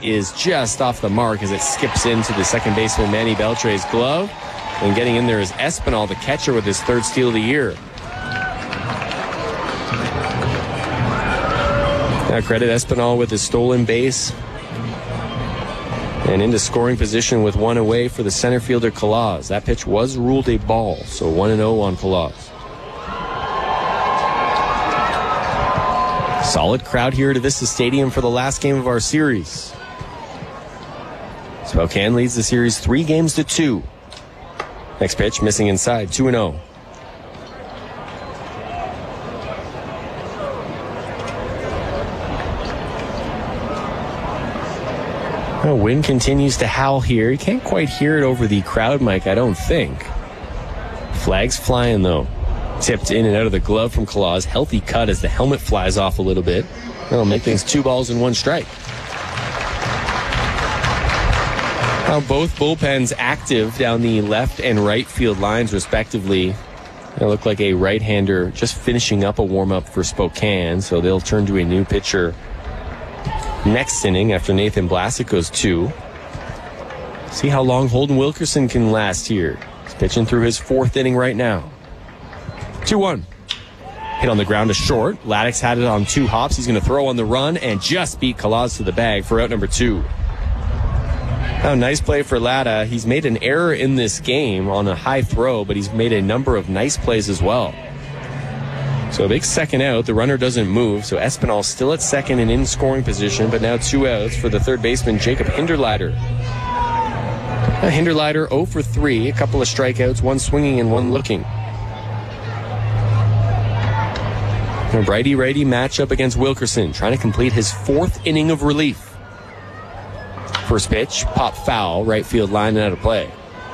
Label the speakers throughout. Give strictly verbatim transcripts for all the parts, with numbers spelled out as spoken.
Speaker 1: is just off the mark as it skips into the second baseman Manny Beltre's glove. And getting in there is Espinal, the catcher, with his third steal of the year. Now credit Espinal with his stolen base. And into scoring position with one away for the center fielder, Colaz. That pitch was ruled a ball, so one and oh on Colaz. Solid crowd here at Avista Stadium for the last game of our series. Spokane leads the series three games to two. Next pitch, missing inside, two and oh. Well, wind continues to howl here. You can't quite hear it over the crowd mic, I don't think. Flags flying, though. Tipped in and out of the glove from Colaz. Healthy cut as the helmet flies off a little bit. That'll make things two balls and one strike. Now both bullpens active down the left and right field lines, respectively. They look like a right-hander just finishing up a warm-up for Spokane, so they'll turn to a new pitcher next inning after Nathan Blassick goes two. See how long Holden Wilkerson can last here. He's pitching through his fourth inning right now. two one. Hit on the ground to short. Laddick's had it on two hops. He's going to throw on the run and just beat Colaz to the bag for out number two. Oh, nice play for Latta. He's made an error in this game on a high throw, but he's made a number of nice plays as well. So a big second out. The runner doesn't move, so Espinal still at second and in scoring position, but now two outs for the third baseman, Jacob Hinderleiter. Now Hinderleiter oh for three, a couple of strikeouts, one swinging and one looking. A righty-righty matchup against Wilkerson, trying to complete his fourth inning of relief. First pitch, pop foul, right field line and out of play.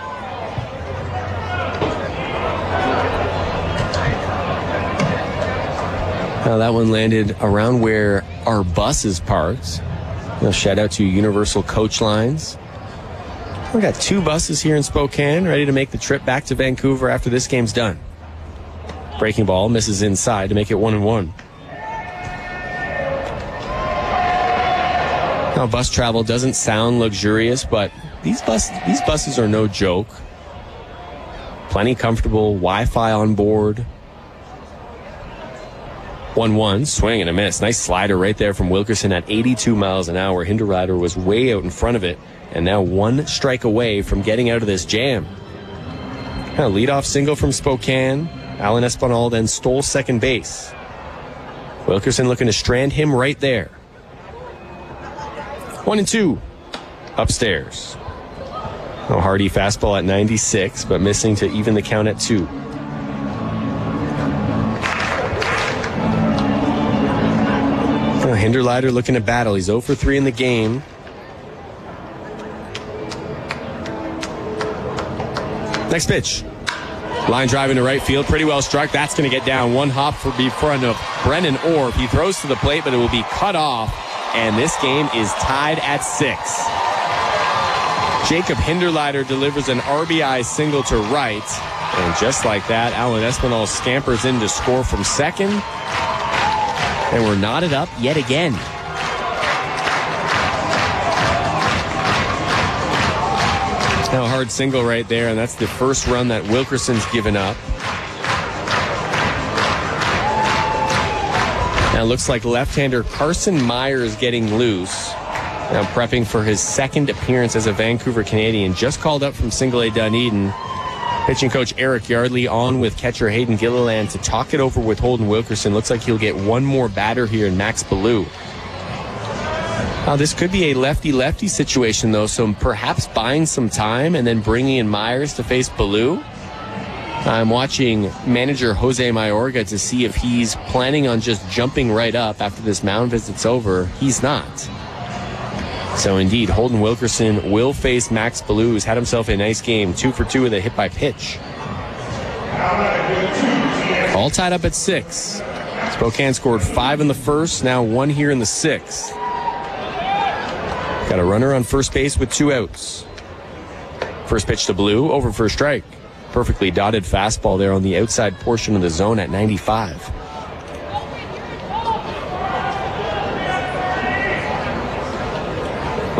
Speaker 1: Now that one landed around where our bus is parked. You know, shout out to Universal Coach Lines. We got two buses here in Spokane ready to make the trip back to Vancouver after this game's done. Breaking ball misses inside to make it one and one. Now bus travel doesn't sound luxurious, but these bus these buses are no joke. Plenty comfortable, Wi-Fi on board. one one, swing and a miss. Nice slider right there from Wilkerson at eighty-two miles an hour. Hinderleiter was way out in front of it, and now one strike away from getting out of this jam. Now leadoff single from Spokane. Alan Espinal then stole second base. Wilkerson looking to strand him right there. One and two. Upstairs. No Hardy fastball at ninety-six, but missing to even the count at two. Hinderleiter looking to battle. He's oh for three in the game. Next pitch. Line drive into right field. Pretty well struck. That's going to get down. One hop for in front of Brennan Orb. He throws to the plate, but it will be cut off. And this game is tied at six. Jacob Hinderleiter delivers an R B I single to right. And just like that, Alan Espinal scampers in to score from second. And we're knotted up yet again. Now a hard single right there, and that's the first run that Wilkerson's given up. Now it looks like left-hander Carson Myers getting loose. Now prepping for his second appearance as a Vancouver Canadian. Just called up from Single A Dunedin. Pitching coach Eric Yardley on with catcher Hayden Gilliland to talk it over with Holden Wilkerson. Looks like he'll get one more batter here in Max Ballou. Now, this could be a lefty-lefty situation, though, so perhaps buying some time and then bringing in Myers to face Ballou. I'm watching manager Jose Mayorga to see if he's planning on just jumping right up after this mound visit's over. He's not. So, indeed, Holden Wilkerson will face Max Ballou, who's had himself a nice game, two for two with a hit by pitch. All tied up at six. Spokane scored five in the first, now one here in the sixth. Got a runner on first base with two outs. First pitch to Ballou, over for a strike. Perfectly dotted fastball there on the outside portion of the zone at ninety-five.